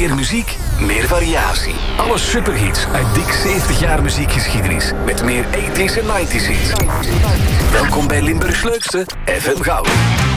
Meer muziek, meer variatie. Alle superhits uit dik 70 jaar muziekgeschiedenis. Met meer 80s en 90s hits. Welkom bij Limburgs leukste FM Gouden.